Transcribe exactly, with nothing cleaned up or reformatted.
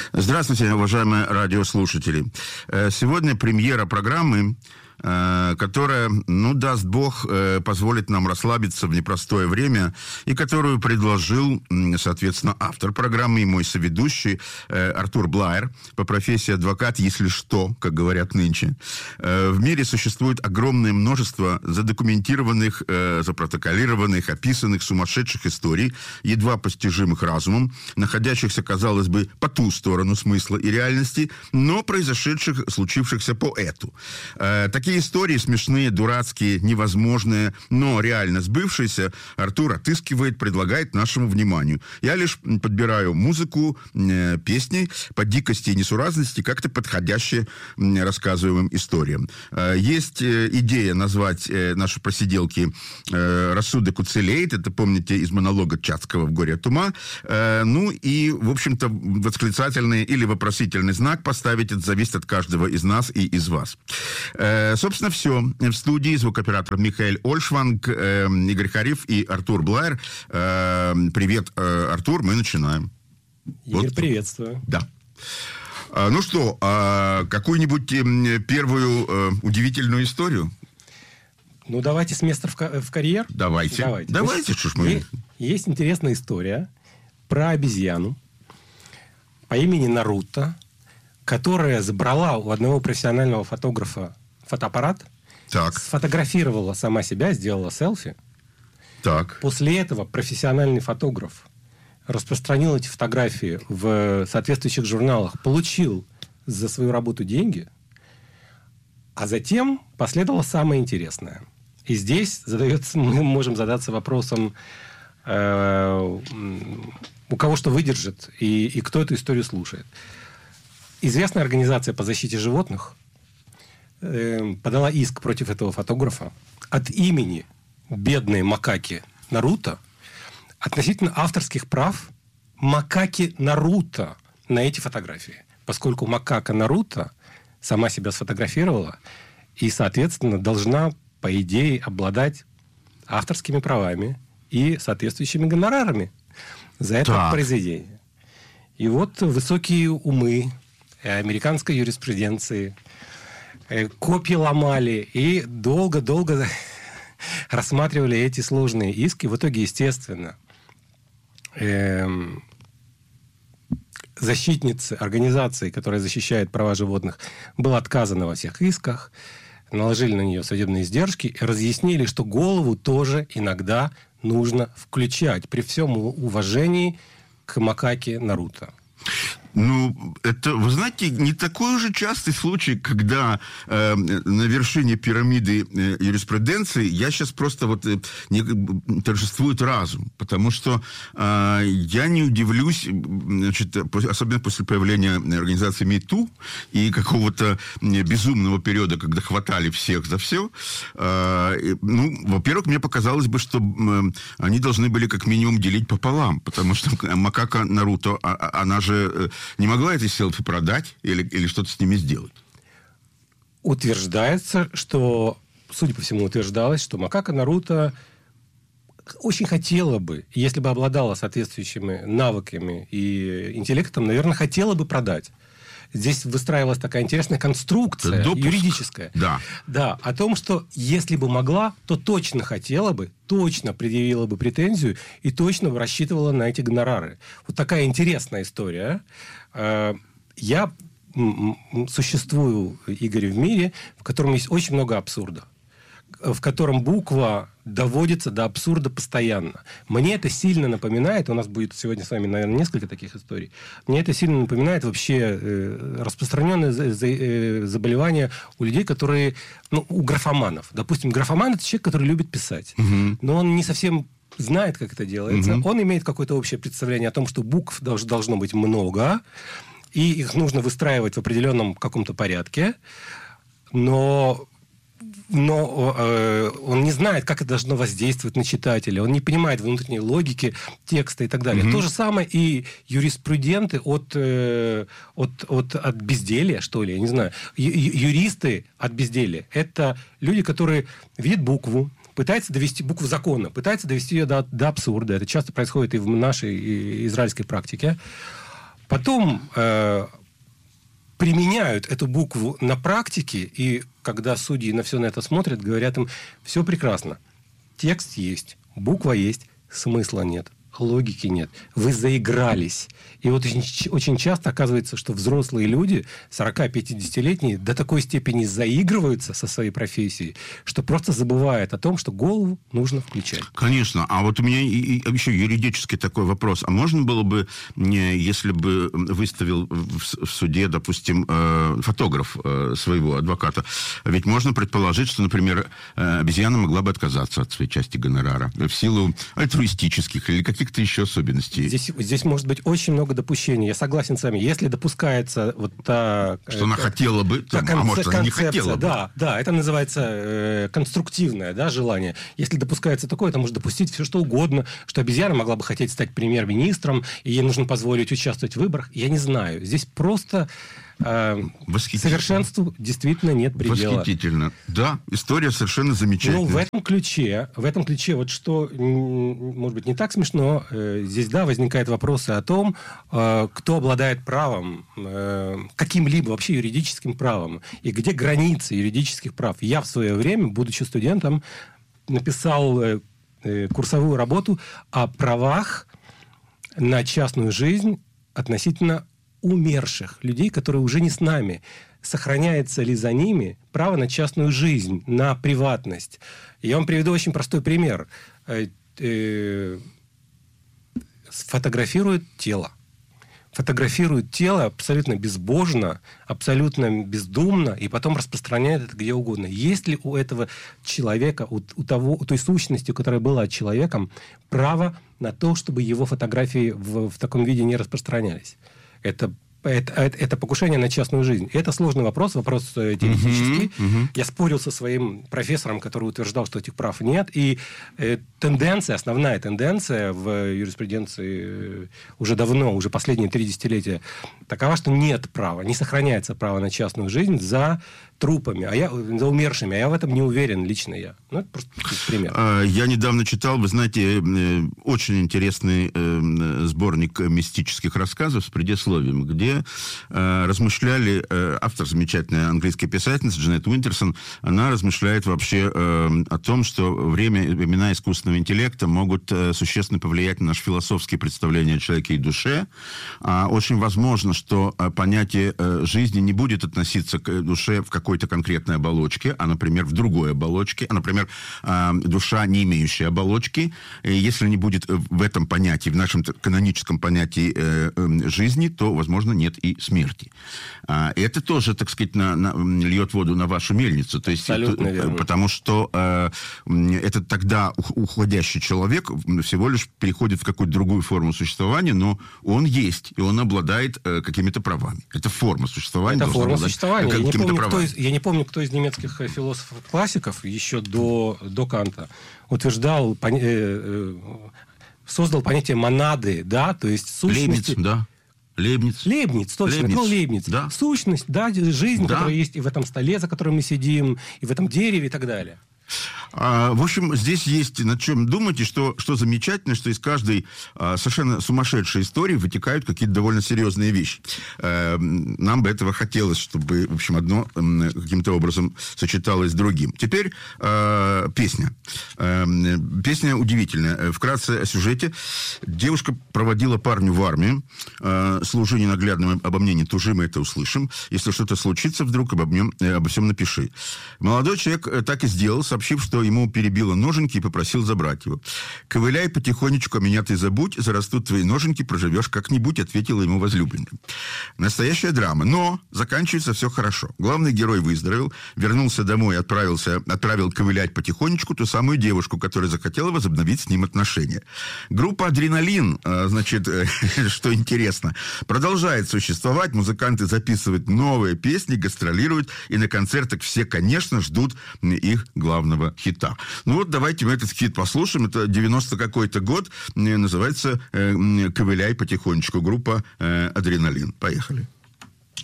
Здравствуйте, уважаемые радиослушатели. Сегодня премьера программы, которая, ну, даст Бог, позволит нам расслабиться в непростое время, и которую предложил, соответственно, автор программы и мой соведущий Артур Блайер, по профессии адвокат, если что, как говорят нынче. В мире существует огромное множество задокументированных, запротоколированных, описанных сумасшедших историй, едва постижимых разумом, находящихся, казалось бы, по ту сторону смысла и реальности, но произошедших, случившихся по эту. Такие истории смешные, дурацкие, невозможные, но реально сбывшиеся, Артур отыскивает, предлагает нашему вниманию. Я лишь подбираю музыку, э, песни по дикости и несуразности, как-то подходящие э, рассказываемым историям. Э, есть э, идея назвать э, наши просиделки э, «Рассудок уцелеет». Это, помните, из монолога Чацкого «В горе от ума». Э, ну и, в общем-то, восклицательный или вопросительный знак поставить, это зависит от каждого из нас и из вас. Э, Собственно, все. В студии звукооператор Михаил Ольшванг, э, Игорь Хариф и Артур Блайер. Э, привет, э, Артур, мы начинаем. Игорь, вот. Приветствую. Да. А, ну что, а какую-нибудь э, первую э, удивительную историю? Ну, давайте с места в, ка- в карьер. Давайте. Давайте. Давайте, что ж мы... Есть, есть интересная история про обезьяну по имени Наруто, которая забрала у одного профессионального фотографа фотоаппарат, так. сфотографировала сама себя, сделала селфи. Так. После этого профессиональный фотограф распространил эти фотографии в соответствующих журналах, получил за свою работу деньги, а затем последовало самое интересное. И здесь задается, мы можем задаться вопросом, э, у кого что выдержит и, и кто эту историю слушает. Известная организация по защите животных подала иск против этого фотографа от имени бедной макаки Наруто относительно авторских прав макаки Наруто на эти фотографии. Поскольку макака Наруто сама себя сфотографировала и, соответственно, должна, по идее, обладать авторскими правами и соответствующими гонорарами за это так. произведение. И вот высокие умы американской юриспруденции копии ломали и долго-долго рассматривали эти сложные иски. В итоге, естественно, эм, защитнице организации, которая защищает права животных, было отказано во всех исках, наложили на нее судебные издержки и разъяснили, что голову тоже иногда нужно включать при всем уважении к макаке Наруто. Ну, это, вы знаете, не такой уже частый случай, когда э, на вершине пирамиды э, юриспруденции я сейчас просто вот э, не, торжествует разум, потому что э, я не удивлюсь, значит, особенно после появления организации MeToo и какого-то безумного периода, когда хватали всех за все. Э, ну, во-первых, мне показалось бы, что э, они должны были как минимум делить пополам, потому что макака Наруто, а, она же э, не могла эти селфи продать или, или что-то с ними сделать? Утверждается, что, судя по всему, утверждалось, что макака Наруто очень хотела бы, если бы обладала соответствующими навыками и интеллектом, наверное, хотела бы продать. Здесь выстраивалась такая интересная конструкция допуск. Юридическая. Да. Да, о том, что если бы могла, то точно хотела бы, точно предъявила бы претензию и точно бы рассчитывала на эти гонорары. Вот такая интересная история. Я существую, Игорь, в мире, в котором есть очень много абсурда, в котором буква доводится до абсурда постоянно. Мне это сильно напоминает, у нас будет сегодня с вами, наверное, несколько таких историй, мне это сильно напоминает вообще э, распространенное за, за, э, заболевание у людей, которые, ну, у графоманов. Допустим, графоман – это человек, который любит писать, угу. но он не совсем знает, как это делается. Угу. Он имеет какое-то общее представление о том, что букв долж, должно быть много, и их нужно выстраивать в определенном каком-то порядке, но... но э, он не знает, как это должно воздействовать на читателя, он не понимает внутренней логики текста и так далее. Mm-hmm. То же самое и юриспруденты от, э, от, от, от безделия, что ли, я не знаю. Ю- юристы от безделия. Это люди, которые видят букву, пытаются довести букву закона, пытаются довести ее до, до абсурда. Это часто происходит и в нашей и израильской практике. Потом э, применяют эту букву на практике, и когда судьи на все на это смотрят, говорят им, все прекрасно, текст есть, буква есть, смысла нет. Логики нет. Вы заигрались. И вот очень, очень часто оказывается, что взрослые люди, сорок-пятидесятилетние, до такой степени заигрываются со своей профессией, что просто забывают о том, что голову нужно включать. Конечно. А вот у меня и, и еще юридический такой вопрос. А можно было бы, если бы выставил в, в суде, допустим, э, фотограф э, своего адвоката, ведь можно предположить, что, например, э, обезьяна могла бы отказаться от своей части гонорара в силу альтруистических или каких-то еще особенностей. Здесь, здесь может быть очень много допущений. Я согласен с вами. Если допускается вот та... Что она та, хотела бы, та там, конце, а может, она не хотела бы. Да, да, это называется э, конструктивное, да, желание. Если допускается такое, то можно допустить все, что угодно, что обезьяна могла бы хотеть стать премьер-министром, и ей нужно позволить участвовать в выборах. Я не знаю. Здесь просто... Совершенству действительно нет предела. Восхитительно. Да, история совершенно замечательная. Ну, в этом ключе, в этом ключе, вот что, может быть, не так смешно, здесь, да, возникают вопросы о том, кто обладает правом, каким-либо вообще юридическим правом, и где границы юридических прав. Я в свое время, будучи студентом, написал курсовую работу о правах на частную жизнь относительно умерших людей, которые уже не с нами. Сохраняется ли за ними право на частную жизнь, на приватность? Я вам приведу очень простой пример. Фотографируют тело. Фотографируют тело абсолютно безбожно, абсолютно бездумно, и потом распространяют это где угодно. Есть ли у этого человека, у, у, того, у той сущности, которая была человеком, право на то, чтобы его фотографии в, в таком виде не распространялись? Это, это, это покушение на частную жизнь. Это сложный вопрос, вопрос теоретический. Uh-huh, uh-huh. Я спорил со своим профессором, который утверждал, что этих прав нет. И э, тенденция, основная тенденция в юриспруденции уже давно, уже последние три десятилетия, такова, что нет права, не сохраняется право на частную жизнь за трупами, а я, за умершими. А я в этом не уверен, лично я. Ну, это просто пример. Я недавно читал, вы знаете, очень интересный сборник мистических рассказов с предисловием, где размышляли, автор замечательная английская писательница Джанет Уинтерсон, она размышляет вообще о том, что время и времена искусственного интеллекта могут существенно повлиять на наши философские представления о человеке и душе. Очень возможно, что понятие жизни не будет относиться к душе в какой какой-то конкретной оболочке, а, например, в другой оболочке, а, например, душа, не имеющая оболочки, если не будет в этом понятии, в нашем каноническом понятии жизни, то, возможно, нет и смерти. Это тоже, так сказать, на, на, льет воду на вашу мельницу. То есть, абсолютно это, верно. Потому что это тогда уходящий человек всего лишь переходит в какую-то другую форму существования, но он есть, и он обладает какими-то правами. Это форма существования. Это форма существования. Я не, помню, кто из, я не помню, кто из немецких философов-классиков еще до, до Канта утверждал, создал понятие монады, да, то есть сущности... Лейбниц, да. Лейбниц. Лейбниц, точно, Лейбниц. ну, Лейбниц. Да. Сущность, да, жизнь, да. которая есть и в этом столе, за которым мы сидим, и в этом дереве, и так далее. А, в общем, здесь есть над чем думать, и что, что замечательно, что из каждой а, совершенно сумасшедшей истории вытекают какие-то довольно серьезные вещи. А, нам бы этого хотелось, чтобы, в общем, одно а, каким-то образом сочеталось с другим. Теперь а, песня. А, песня удивительная. Вкратце о сюжете. Девушка проводила парню в армию. А, служи ненаглядным, обо мне не тужи, мы это услышим. Если что-то случится вдруг, обо, мне, обо всем напиши. Молодой человек так и сделал, сообщив, что ему перебило ноженьки и попросил забрать его. «Ковыляй потихонечку, а меня ты забудь, зарастут твои ноженьки, проживешь как-нибудь», ответила ему возлюбленная. Настоящая драма. Но заканчивается все хорошо. Главный герой выздоровел, вернулся домой, отправился, отправил ковылять потихонечку ту самую девушку, которая захотела возобновить с ним отношения. Группа «Адреналин», значит, что интересно, продолжает существовать. Музыканты записывают новые песни, гастролируют, и на концертах все, конечно, ждут их главного хита. Ну вот давайте мы этот хит послушаем. Это девяностый какой-то год. Называется «Ковыляй потихонечку». Группа «Адреналин». Поехали.